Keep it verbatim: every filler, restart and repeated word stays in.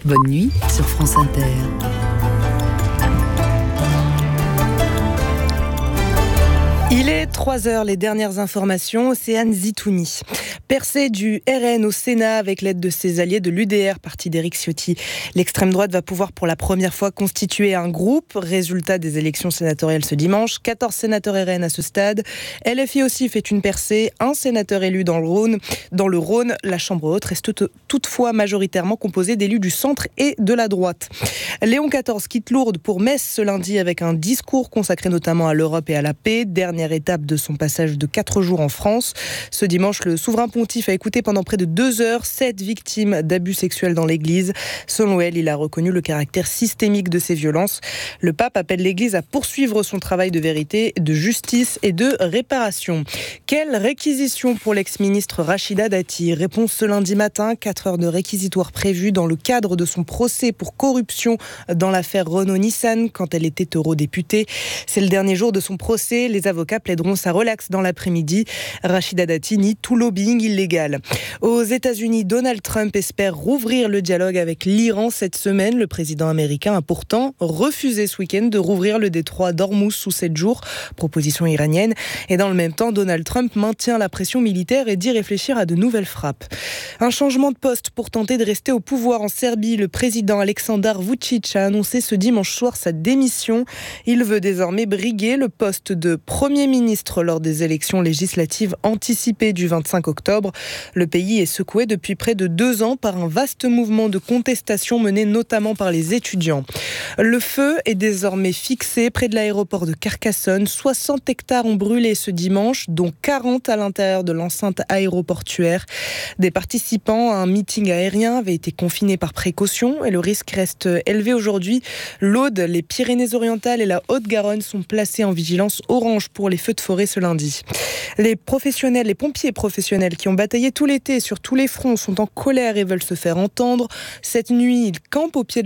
Bonne nuit sur France Inter. Il est trois heures, les dernières informations, Océane Zitouni. Percée du R N au Sénat avec l'aide de ses alliés de l'U D R, parti d'Éric Ciotti. L'extrême droite va pouvoir pour la première fois constituer un groupe. Résultat des élections sénatoriales ce dimanche, quatorze sénateurs R N à ce stade. L F I aussi fait une percée, un sénateur élu dans le Rhône. Dans le Rhône, la Chambre haute reste toutefois majoritairement composée d'élus du centre et de la droite. Léon quatorze quitte Lourdes pour Metz ce lundi avec un discours consacré notamment à l'Europe et à la paix. Dernière étape de son passage de quatre jours en France. Ce dimanche, le souverain pontife a écouté pendant près de deux heures sept victimes d'abus sexuels dans l'église. Selon elle, il a reconnu le caractère systémique de ces violences. Le pape appelle l'église à poursuivre son travail de vérité, de justice et de réparation. Quelle réquisition pour l'ex-ministre Rachida Dati? Réponse ce lundi matin, quatre heures de réquisitoire prévues dans le cadre de son procès pour corruption dans l'affaire Renault-Nissan quand elle était eurodéputée. C'est le dernier jour de son procès. Les avocats plaideront sa relaxe dans l'après-midi. Rachida Dati nie tout lobbying illégal. Aux États-Unis, Donald Trump espère rouvrir le dialogue avec l'Iran cette semaine. Le président américain a pourtant refusé ce week-end de rouvrir le détroit d'Ormuz sous sept jours, proposition iranienne. Et dans le même temps, Donald Trump maintient la pression militaire et dit réfléchir à de nouvelles frappes. Un changement de poste pour tenter de rester au pouvoir en Serbie. Le président Aleksandar Vučić a annoncé ce dimanche soir sa démission. Il veut désormais briguer le poste de Premier ministre lors des élections législatives anticipées du vingt-cinq octobre. Le pays est secoué depuis près de deux ans par un vaste mouvement de contestation mené notamment par les étudiants. Le feu est désormais fixé près de l'aéroport de Carcassonne. soixante hectares ont brûlé ce dimanche, dont quarante à l'intérieur de l'enceinte aéroportuaire. Des participants à un meeting aérien avaient été confinés par précaution et le risque reste élevé aujourd'hui. L'Aude, les Pyrénées-Orientales et la Haute-Garonne sont placés en vigilance orange pour les feux de forêt ce lundi. Les professionnels, les pompiers professionnels qui ont bataillé tout l'été sur tous les fronts sont en colère et veulent se faire entendre. Cette nuit, ils campent au pied de